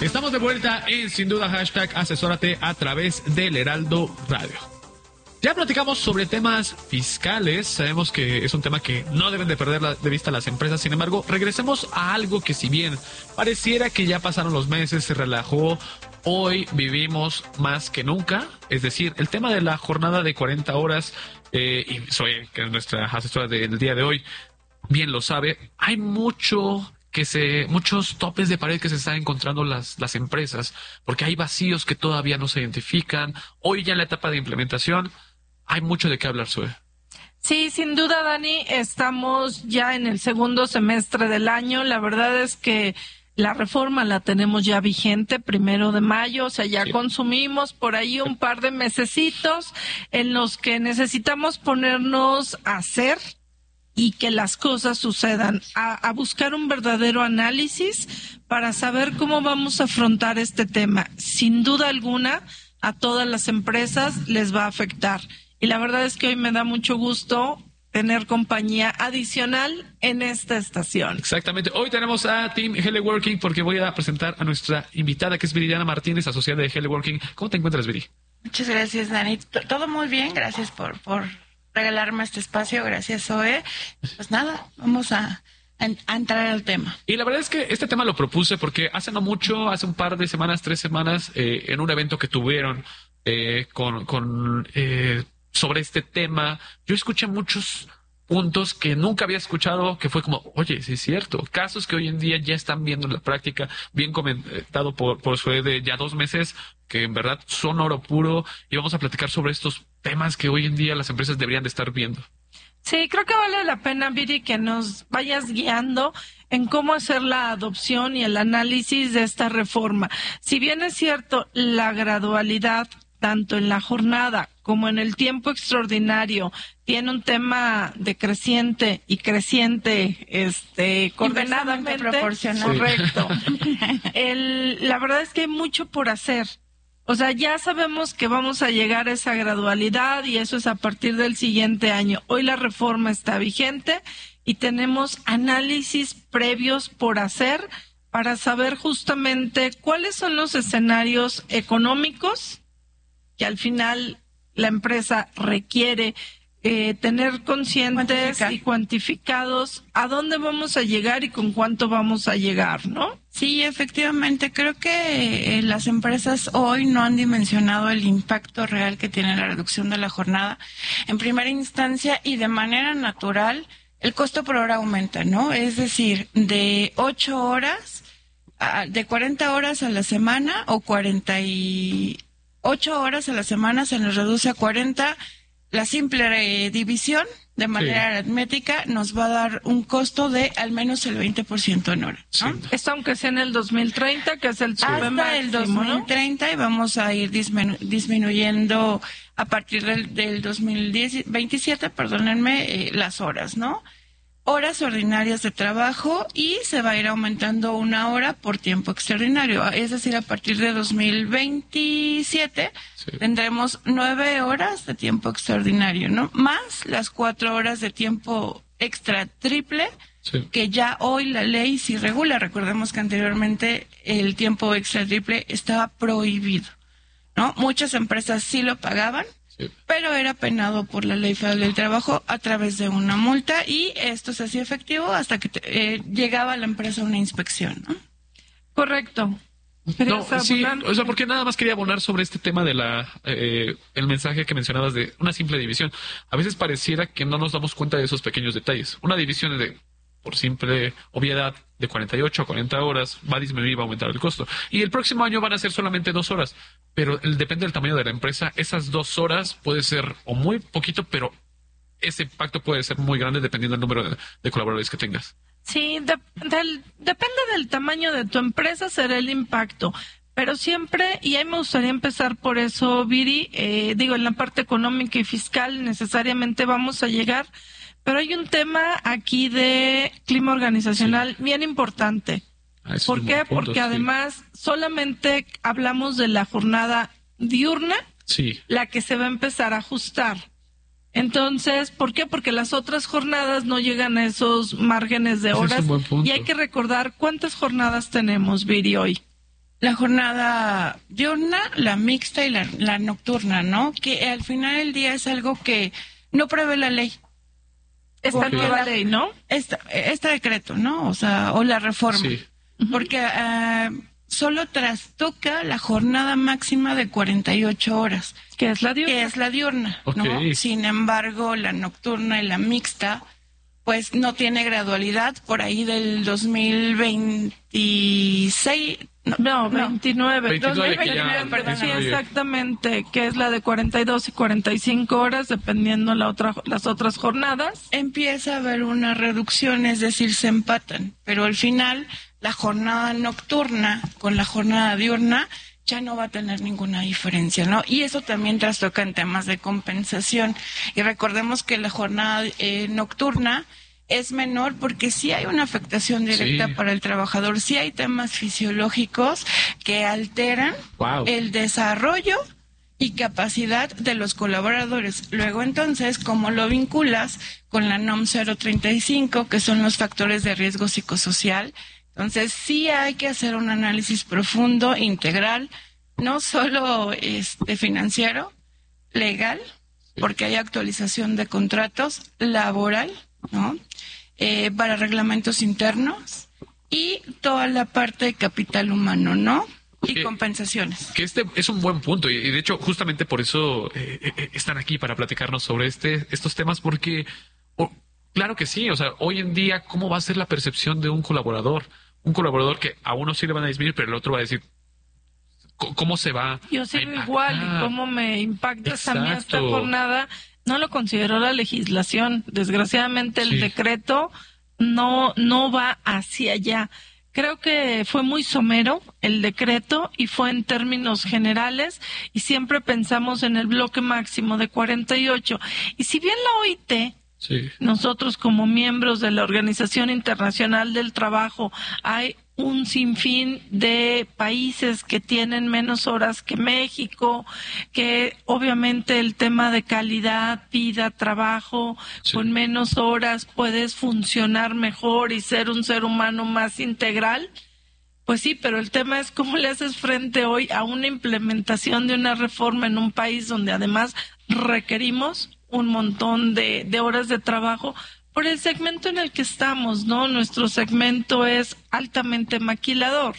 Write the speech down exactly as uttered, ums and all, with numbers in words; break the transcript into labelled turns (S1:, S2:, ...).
S1: Estamos de vuelta en Sin Duda Hashtag Asesórate a través del Heraldo Radio. Ya platicamos sobre temas fiscales, sabemos que es un tema que no deben de perder de vista las empresas, sin embargo, regresemos a algo que si bien pareciera que ya pasaron los meses, se relajó, hoy vivimos más que nunca, es decir, el tema de la jornada de cuarenta horas, eh, y soy que es nuestra asesora del día de hoy, bien lo sabe, hay mucho que se, muchos topes de pared que se están encontrando las, las empresas, porque hay vacíos que todavía no se identifican, hoy ya en la etapa de implementación, hay mucho de qué hablar, Zoe.
S2: Sí, sin duda, Dani, estamos ya en el segundo semestre del año. La verdad es que la reforma la tenemos ya vigente, primero de mayo, o sea, ya sí. Consumimos por ahí un par de mesecitos en los que necesitamos ponernos a hacer y que las cosas sucedan, a, a buscar un verdadero análisis para saber cómo vamos a afrontar este tema. Sin duda alguna, a todas las empresas les va a afectar. Y la verdad es que hoy me da mucho gusto tener compañía adicional en esta estación.
S1: Exactamente. Hoy tenemos a Team Heleworking porque voy a presentar a nuestra invitada, que es Viridiana Martínez, asociada de Heleworking. ¿Cómo te encuentras, Viri?
S3: Muchas gracias, Dani. Todo muy bien. Gracias por, por regalarme este espacio. Gracias, Zoe. Pues nada, vamos a... a entrar al tema.
S1: Y la verdad es que este tema lo propuse porque hace no mucho, hace un par de semanas, tres semanas, eh, en un evento que tuvieron eh, con, con eh, sobre este tema, yo escuché muchos puntos que nunca había escuchado, que fue como, oye, sí es cierto, casos que hoy en día ya están viendo en la práctica, bien comentado por, por Zoe de ya dos meses, que en verdad son oro puro, y vamos a platicar sobre estos temas que hoy en día las empresas deberían de estar viendo.
S2: Sí, creo que vale la pena, Viri, que nos vayas guiando en cómo hacer la adopción y el análisis de esta reforma. Si bien es cierto, la gradualidad, tanto en la jornada como en el tiempo extraordinario, tiene un tema decreciente y creciente, este, coordinadamente
S3: proporcional.
S2: Correcto. el, la verdad es que hay mucho por hacer. O sea, ya sabemos que vamos a llegar a esa gradualidad y eso es a partir del siguiente año. Hoy la reforma está vigente y tenemos análisis previos por hacer para saber justamente cuáles son los escenarios económicos que al final la empresa requiere eh, tener conscientes y cuantificados a dónde vamos a llegar y con cuánto vamos a llegar, ¿no?
S3: Sí, efectivamente, creo que eh, las empresas hoy no han dimensionado el impacto real que tiene la reducción de la jornada. En primera instancia y de manera natural, el costo por hora aumenta, ¿no? Es decir, de ocho horas, a, de cuarenta horas a la semana o cuarenta y ocho horas a la semana se nos reduce a cuarenta. La simple eh, división de manera sí. aritmética nos va a dar un costo de al menos el veinte por ciento en hora, ¿no?
S2: Sí. Esto aunque sea en el dos mil treinta, que es el
S3: hasta máximo, el dos mil treinta, ¿no? Y vamos a ir disminu- disminuyendo a partir del, del dos mil veintisiete, perdónenme, eh, las horas, ¿no? Horas ordinarias de trabajo y se va a ir aumentando una hora por tiempo extraordinario. Es decir, a partir de dos mil veintisiete sí. tendremos nueve horas de tiempo extraordinario, ¿no? Más las cuatro horas de tiempo extra triple sí. que ya hoy la ley sí regula. Recordemos que anteriormente el tiempo extra triple estaba prohibido, ¿no? Muchas empresas sí lo pagaban, pero era penado por la Ley Federal del Trabajo a través de una multa y esto se hacía efectivo hasta que eh, llegaba a la empresa una inspección, ¿no?
S2: Correcto.
S1: No, sí, o sea, porque nada más quería abonar sobre este tema de la eh, el mensaje que mencionabas de una simple división. A veces pareciera que no nos damos cuenta de esos pequeños detalles. Una división de, por simple obviedad, de cuarenta y ocho a cuarenta horas va a disminuir y va a aumentar el costo. Y el próximo año van a ser solamente dos horas. Pero el, depende del tamaño de la empresa. Esas dos horas puede ser o muy poquito, pero ese impacto puede ser muy grande dependiendo del número de, de colaboradores que tengas.
S2: Sí, de, del, depende del tamaño de tu empresa, será el impacto. Pero siempre, y ahí me gustaría empezar por eso, Viri, eh, digo, en la parte económica y fiscal necesariamente vamos a llegar, pero hay un tema aquí de clima organizacional sí. bien importante.
S1: Ah,
S2: ¿Por qué?
S1: Punto,
S2: Porque
S1: sí.
S2: además solamente hablamos de la jornada diurna,
S1: sí.
S2: la que se va a empezar a ajustar. Entonces, ¿por qué? Porque las otras jornadas no llegan a esos márgenes de horas.
S1: Es un buen punto.
S2: Y hay que recordar cuántas jornadas tenemos, Viri, hoy.
S3: La jornada diurna, la mixta y la, la nocturna, ¿no? Que al final del día es algo que no prevé la ley.
S2: Esta nueva ley, ¿no?
S3: Esta, este decreto, ¿no? O sea, o la reforma.
S1: Sí.
S3: Porque uh, solo trastoca la jornada máxima de cuarenta y ocho horas.
S2: Que es la diurna.
S3: Que es la diurna,
S1: Okay.
S3: ¿no? Sin embargo, la nocturna y la mixta, pues no tiene gradualidad por ahí del dos mil veintiséis.
S2: No, no, veintinueve.
S1: veintinueve, que ya-
S2: veintinueve, perdón. Sí,
S1: veintinueve.
S2: exactamente, que es la de cuarenta y dos y cuarenta y cinco horas, dependiendo la otra, las otras jornadas.
S3: Empieza a haber una reducción, es decir, se empatan, pero al final la jornada nocturna con la jornada diurna ya no va a tener ninguna diferencia, ¿no? Y eso también trastoca en temas de compensación. Y recordemos que la jornada eh, nocturna es menor porque sí hay una afectación directa
S1: Sí.
S3: para el trabajador, sí hay temas fisiológicos que alteran
S1: Wow.
S3: el desarrollo y capacidad de los colaboradores. Luego, entonces, ¿cómo lo vinculas con la N O M cero treinta y cinco, que son los factores de riesgo psicosocial? Entonces, sí hay que hacer un análisis profundo, integral, no solo este financiero, legal, porque hay actualización de contratos, laboral, ¿no? Eh, para reglamentos internos y toda la parte de capital humano, ¿no? Y
S1: Que-
S3: compensaciones.
S1: Que este es un buen punto y, y de hecho justamente por eso eh, eh, están aquí para platicarnos sobre este estos temas porque oh, claro que sí, o sea, hoy en día cómo va a ser la percepción de un colaborador, un colaborador que a uno sí le van a disminuir pero el otro va a decir c- cómo se va.
S2: Yo
S1: a
S2: sigo
S1: impactar?
S2: igual y cómo me impacta también esta
S1: Exacto.
S2: jornada. No lo consideró la legislación. Desgraciadamente el
S1: Sí.
S2: decreto no, no va hacia allá. Creo que fue muy somero el decreto y fue en términos generales y siempre pensamos en el bloque máximo de cuarenta y ocho. Y si bien la O I T,
S1: Sí.
S2: nosotros como miembros de la Organización Internacional del Trabajo, hay un sinfín de países que tienen menos horas que México, que obviamente el tema de calidad, vida, trabajo,
S1: Sí.
S2: con menos horas puedes funcionar mejor y ser un ser humano más integral. Pues sí, pero el tema es cómo le haces frente hoy a una implementación de una reforma en un país donde además requerimos un montón de, de horas de trabajo por el segmento en el que estamos, ¿no? Nuestro segmento es altamente maquilador.